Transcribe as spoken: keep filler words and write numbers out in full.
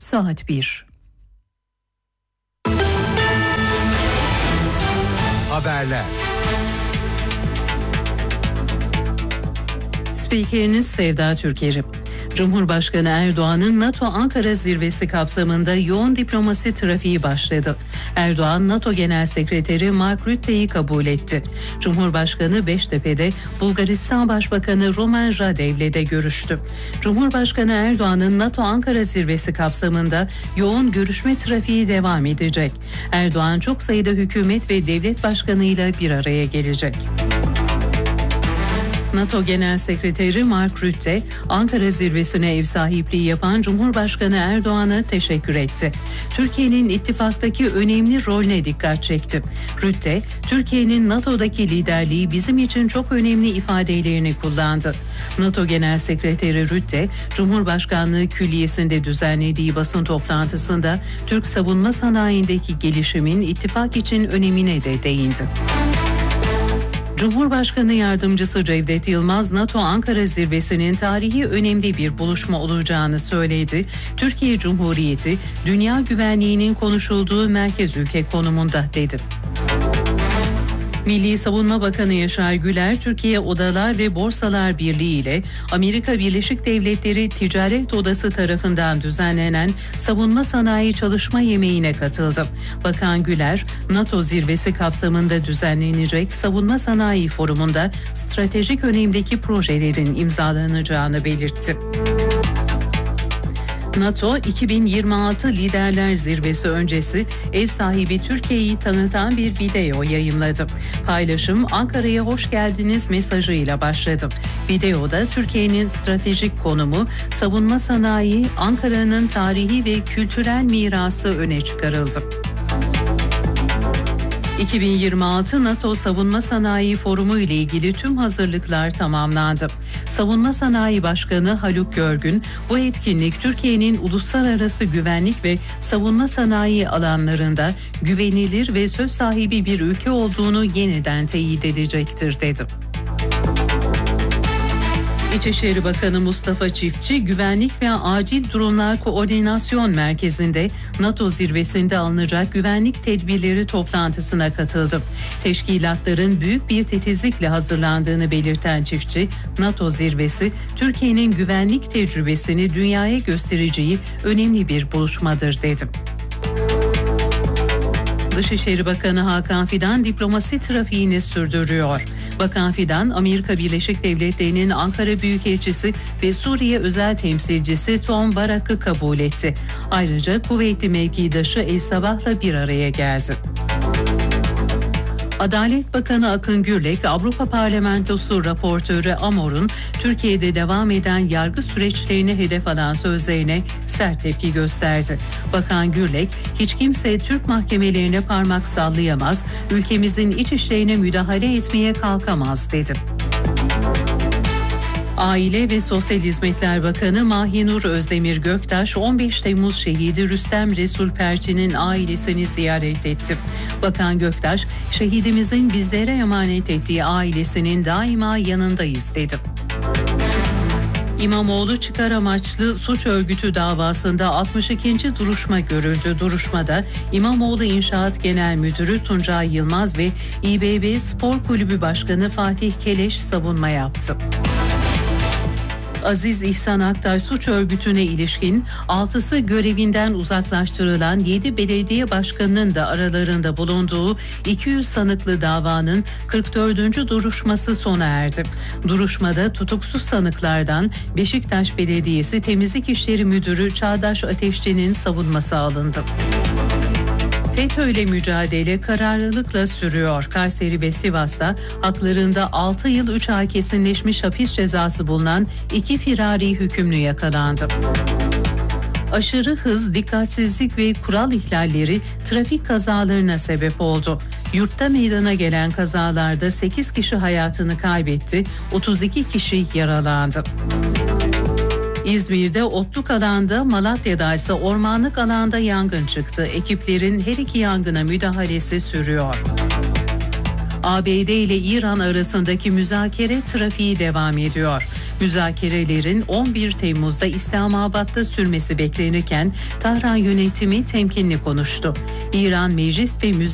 Saat bir. Haberler. Spikeriniz Sevda Türkeri. Cumhurbaşkanı Erdoğan'ın NATO Ankara zirvesi kapsamında yoğun diplomasi trafiği başladı. Erdoğan, NATO Genel Sekreteri Mark Rutte'yi kabul etti. Cumhurbaşkanı Beştepe'de Bulgaristan Başbakanı Rumen Radev'le de görüştü. Cumhurbaşkanı Erdoğan'ın NATO Ankara zirvesi kapsamında yoğun görüşme trafiği devam edecek. Erdoğan çok sayıda hükümet ve devlet başkanıyla bir araya gelecek. NATO Genel Sekreteri Mark Rutte, Ankara zirvesine ev sahipliği yapan Cumhurbaşkanı Erdoğan'a teşekkür etti. Türkiye'nin ittifaktaki önemli rolüne dikkat çekti. Rutte, Türkiye'nin NATO'daki liderliği bizim için çok önemli ifadelerini kullandı. NATO Genel Sekreteri Rutte, Cumhurbaşkanlığı Külliyesi'nde düzenlediği basın toplantısında Türk savunma sanayindeki gelişimin ittifak için önemine de değindi. Cumhurbaşkanı Yardımcısı Cevdet Yılmaz, NATO Ankara zirvesinin tarihi önemli bir buluşma olacağını söyledi. Türkiye Cumhuriyeti, dünya güvenliğinin konuşulduğu merkez ülke konumunda dedi. Milli Savunma Bakanı Yaşar Güler, Türkiye Odalar ve Borsalar Birliği ile Amerika Birleşik Devletleri Ticaret Odası tarafından düzenlenen savunma sanayi çalışma yemeğine katıldı. Bakan Güler, NATO zirvesi kapsamında düzenlenecek savunma sanayi forumunda stratejik önemdeki projelerin imzalanacağını belirtti. NATO iki bin yirmi altı Liderler Zirvesi öncesi ev sahibi Türkiye'yi tanıtan bir video yayımladı. Paylaşım Ankara'ya hoş geldiniz mesajıyla başladı. Videoda Türkiye'nin stratejik konumu, savunma sanayi, Ankara'nın tarihi ve kültürel mirası öne çıkarıldı. iki bin yirmi altı NATO Savunma Sanayi Forumu ile ilgili tüm hazırlıklar tamamlandı. Savunma Sanayi Başkanı Haluk Görgün, bu etkinlik Türkiye'nin uluslararası güvenlik ve savunma sanayi alanlarında güvenilir ve söz sahibi bir ülke olduğunu yeniden teyit edecektir dedi. İçişleri Bakanı Mustafa Çiftçi, Güvenlik ve Acil Durumlar Koordinasyon Merkezi'nde NATO zirvesinde alınacak güvenlik tedbirleri toplantısına katıldı. Teşkilatların büyük bir titizlikle hazırlandığını belirten Çiftçi, NATO zirvesi Türkiye'nin güvenlik tecrübesini dünyaya göstereceği önemli bir buluşmadır dedi. Dışişleri Bakanı Hakan Fidan diplomasi trafiğini sürdürüyor. Bakan Fidan, Amerika Birleşik Devletleri'nin Ankara Büyükelçisi ve Suriye Özel Temsilcisi Tom Barak'ı kabul etti. Ayrıca kuvvetli mevkidaşı El Sabah'la bir araya geldi. Adalet Bakanı Akın Gürlek, Avrupa Parlamentosu raportörü Amor'un Türkiye'de devam eden yargı süreçlerini hedef alan sözlerine sert tepki gösterdi. Bakan Gürlek, hiç kimse Türk mahkemelerine parmak sallayamaz, ülkemizin iç işlerine müdahale etmeye kalkamaz dedi. Aile ve Sosyal Hizmetler Bakanı Mahinur Özdemir Göktaş, on beş Temmuz şehidi Rüstem Resul Perçin'in ailesini ziyaret etti. Bakan Göktaş, şehidimizin bizlere emanet ettiği ailesinin daima yanındayız dedi. İmamoğlu çıkar amaçlı suç örgütü davasında altmış ikinci duruşma görüldü. Duruşmada İmamoğlu İnşaat Genel Müdürü Tuncay Yılmaz ve İBB Spor Kulübü Başkanı Fatih Keleş savunma yaptı. Aziz İhsan Aktaş suç örgütüne ilişkin altısı görevinden uzaklaştırılan yedi belediye başkanının da aralarında bulunduğu iki yüz sanıklı davanın kırk dördüncü duruşması sona erdi. Duruşmada tutuksuz sanıklardan Beşiktaş Belediyesi Temizlik İşleri Müdürü Çağdaş Ateşçi'nin savunması alındı. FETÖ'yle mücadele kararlılıkla sürüyor. Kayseri ve Sivas'ta haklarında altı yıl üç ay kesinleşmiş hapis cezası bulunan iki firari hükümlü yakalandı. Aşırı hız, dikkatsizlik ve kural ihlalleri trafik kazalarına sebep oldu. Yurtta meydana gelen kazalarda sekiz kişi hayatını kaybetti, otuz iki kişi yaralandı. İzmir'de otluk alanda, Malatya'da ise ormanlık alanda yangın çıktı. Ekiplerin her iki yangına müdahalesi sürüyor. A B D ile İran arasındaki müzakere trafiği devam ediyor. Müzakerelerin on bir Temmuz'da İslamabad'da sürmesi beklenirken Tahran yönetimi temkinli konuştu. İran Meclis ve Müzakere